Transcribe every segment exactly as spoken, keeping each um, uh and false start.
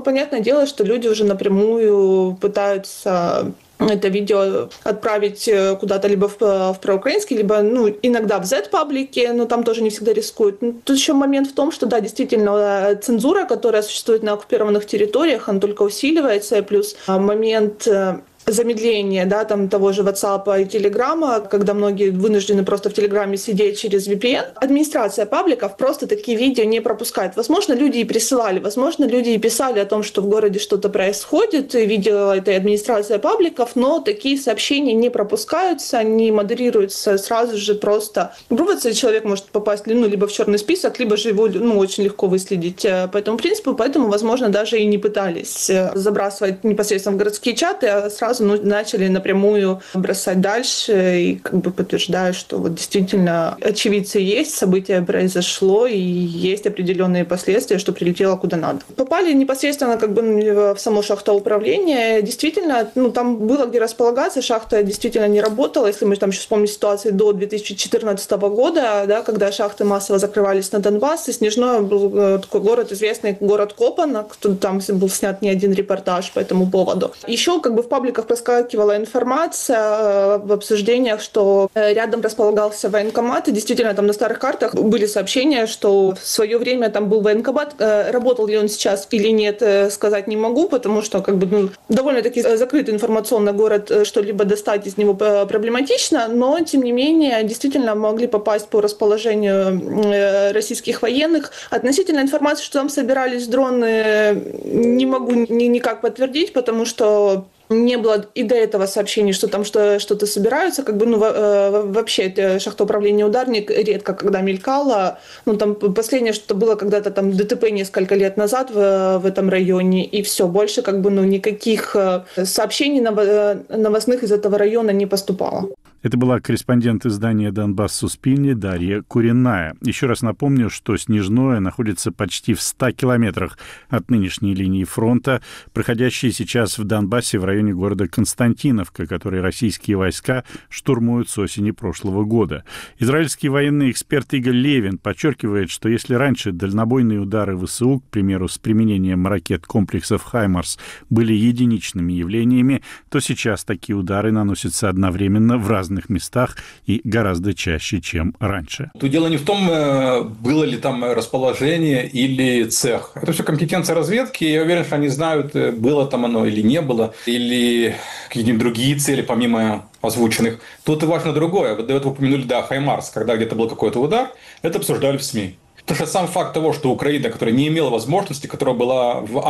понятное дело, что люди уже напрямую пытаются это видео отправить куда-то либо в, в проукраинский, либо ну, иногда в Z-паблике, но там тоже не всегда рискуют. Ну, тут еще момент в том, что да, действительно, цензура, которая существует на оккупированных территориях, она только усиливается, плюс момент замедление, да, там того же WhatsApp и Telegram, когда многие вынуждены просто в Телеграме сидеть через ви пи эн. Администрация пабликов просто такие видео не пропускает. Возможно, люди и присылали, возможно, люди и писали о том, что в городе что-то происходит, и видела это и администрация пабликов, но такие сообщения не пропускаются, не модерируются сразу же просто. Грубо говоря, человек может попасть ну, либо в черный список, либо же его ну, очень легко выследить по этому принципу, поэтому, возможно, даже и не пытались забрасывать непосредственно в городские чаты, а сразу ну, начали напрямую бросать дальше и как бы подтверждая, что вот действительно очевидцы есть, событие произошло и есть определенные последствия, что прилетело куда надо. Попали непосредственно как бы в само шахтоуправление. Действительно, ну, там было где располагаться, шахта действительно не работала. Если мы там еще вспомним ситуацию до две тысячи четырнадцатого года, да, когда шахты массово закрывались на Донбассе, Снежной был такой город, известный город Копанок, там был снят не один репортаж по этому поводу. Еще как бы в пабликах проскакивала информация в обсуждениях, что рядом располагался военкомат, и действительно там на старых картах были сообщения, что в свое время там был военкомат. Работал ли он сейчас или нет, сказать не могу, потому что как бы ну, довольно-таки закрытый информационный город, что-либо достать из него проблематично, но тем не менее действительно могли попасть по расположению российских военных. Относительно информации, что там собирались дроны, не могу никак подтвердить, потому что не было и до этого сообщений, что там что, что-то собираются. Как бы, ну, вообще, это шахтоуправление «Ударник» редко когда мелькало. Ну, там последнее что-то было когда-то там ДТП несколько лет назад в, в этом районе, и все. Больше как бы, ну, никаких сообщений новостных из этого района не поступало. Это была корреспондент издания «Донбасс Суспильни» Дарья Куренная. Еще раз напомню, что Снежное находится почти в ста километрах от нынешней линии фронта, проходящей сейчас в Донбассе в районе города Константиновка, который российские войска штурмуют с осени прошлого года. Израильский военный эксперт Игорь Левин подчеркивает, что если раньше дальнобойные удары ВСУ, к примеру, с применением ракет комплексов «Хаймарс», были единичными явлениями, то сейчас такие удары наносятся одновременно в разных местах и гораздо чаще, чем раньше. Тут дело не в том, было ли там расположение или цех. Это все компетенция разведки. Я уверен, что они знают, было там оно или не было, или какие-нибудь другие цели, помимо озвученных. Тут и важно другое. Вот до этого упомянули, да, «Хаймарс», когда где-то был какой-то удар, это обсуждали в СМИ. Потому что сам факт того, что Украина, которая не имела возможности, которая была в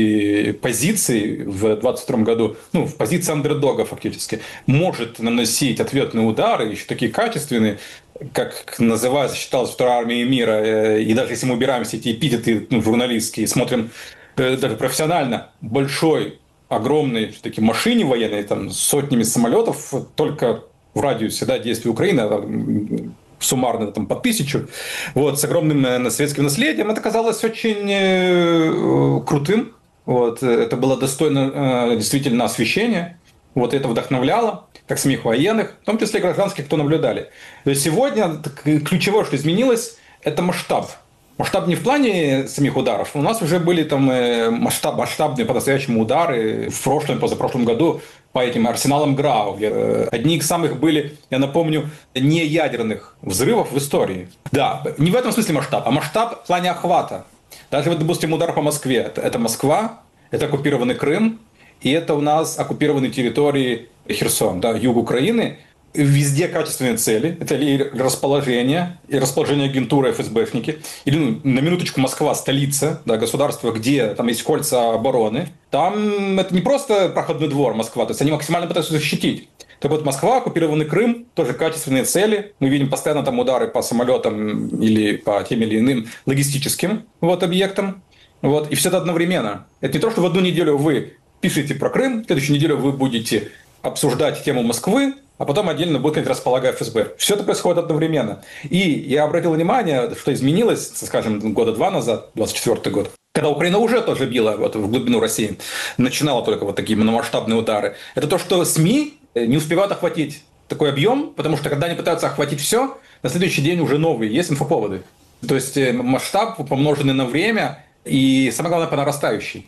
антипозиции в двадцать втором году, ну, в позиции андердога фактически, может наносить ответные удары, еще такие качественные, как называется, считалось Вторая армия мира, и даже если мы убираем все эти эпитеты ну, журналистские, смотрим даже профессионально, большой, огромной такой машине военной, там, с сотнями самолетов, только в радиусе да, действия Украины, суммарно там, по тысячу, вот, с огромным советским наследием. Это казалось очень э, крутым. Вот, это было достойно э, действительно освещения. Вот, это вдохновляло, как самих военных, в том числе гражданских, кто наблюдали. То есть сегодня ключевое, что изменилось, это масштаб. Масштаб не в плане самих ударов. У нас уже были там масштаб, масштабные по-настоящему удары в прошлом, позапрошлом году по этим арсеналам ГРАУ. Одни из самых были, я напомню, не ядерных взрывов в истории. Да, не в этом смысле масштаб, а масштаб в плане охвата. Даже вот, допустим, удар по Москве. Это, это Москва, это оккупированный Крым, и это у нас оккупированные территории Херсон, да, юг Украины. Везде качественные цели. Это и расположение, и расположение агентуры эф эс бэшники. Или, ну, на минуточку, Москва, столица, да, государство, где там есть кольца обороны. Там это не просто проходной двор Москва, то есть они максимально пытаются защитить. Так вот, Москва, оккупированный Крым, тоже качественные цели. Мы видим постоянно там удары по самолетам или по тем или иным логистическим вот, объектам. Вот. И все это одновременно. Это не то, что в одну неделю вы пишете про Крым, в следующую неделю вы будете обсуждать тему Москвы, а потом отдельно будет располагать эф эс бэ. Все это происходит одновременно. И я обратил внимание, что изменилось, скажем, года два назад, двадцать четвёртый год, когда Украина уже тоже била вот, в глубину России, начинала только вот такие масштабные удары. Это то, что СМИ не успевают охватить такой объем, потому что когда они пытаются охватить все, на следующий день уже новые, есть инфоповоды. То есть масштаб, помноженный на время, и самое главное, по нарастающей.